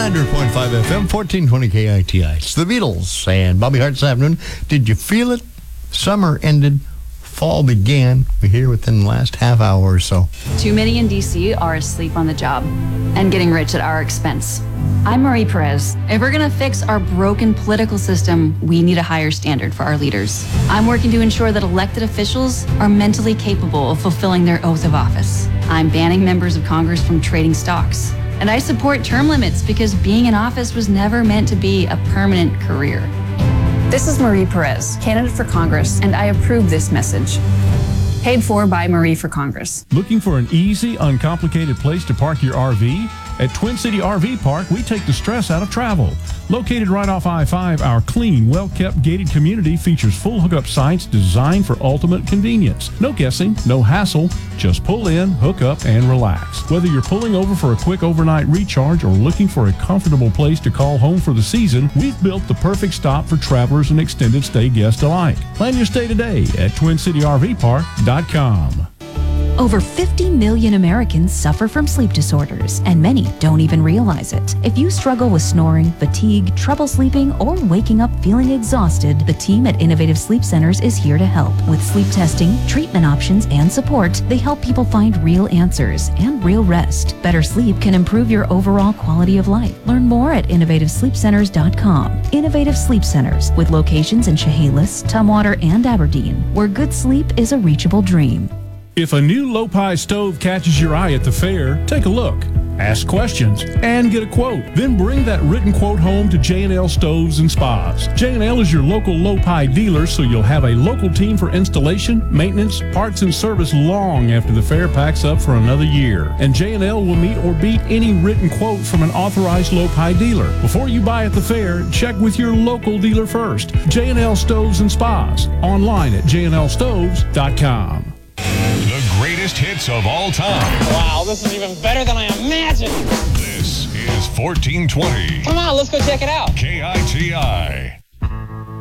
100.5 FM, 1420 KITI. It's the Beatles and Bobby Hart this afternoon. Did you feel it? Summer ended, fall began. We're here within the last half hour or so. Too many in D.C. are asleep on the job and getting rich at our expense. I'm Marie Perez. If we're going to fix our broken political system, we need a higher standard for our leaders. I'm working to ensure that elected officials are mentally capable of fulfilling their oath of office. I'm banning members of Congress from trading stocks. And I support term limits because being in office was never meant to be a permanent career. This is Marie Perez, candidate for Congress, and I approve this message. Paid for by Marie for Congress. Looking for an easy, uncomplicated place to park your RV? At Twin City RV Park, we take the stress out of travel. Located right off I-5, our clean, well-kept gated community features full hookup sites designed for ultimate convenience. No guessing, no hassle, just pull in, hook up, and relax. Whether you're pulling over for a quick overnight recharge or looking for a comfortable place to call home for the season, we've built the perfect stop for travelers and extended stay guests alike. Plan your stay today at TwinCityRVPark.com. Over 50 million Americans suffer from sleep disorders, and many don't even realize it. If you struggle with snoring, fatigue, trouble sleeping, or waking up feeling exhausted, the team at Innovative Sleep Centers is here to help. With sleep testing, treatment options, and support, they help people find real answers and real rest. Better sleep can improve your overall quality of life. Learn more at innovativesleepcenters.com. Innovative Sleep Centers, with locations in Chehalis, Tumwater, and Aberdeen, where good sleep is a reachable dream. If a new Lopi stove catches your eye at the fair, take a look, ask questions, and get a quote. Then bring that written quote home to J&L Stoves and Spas. J&L is your local Lopi dealer, so you'll have a local team for installation, maintenance, parts, and service long after the fair packs up for another year. And J&L will meet or beat any written quote from an authorized Lopi dealer. Before you buy at the fair, check with your local dealer first. J&L Stoves and Spas. Online at jnlstoves.com. The greatest hits of all time. Wow, this is even better than I imagined. This is 1420. Come on, let's go check it out. KITI.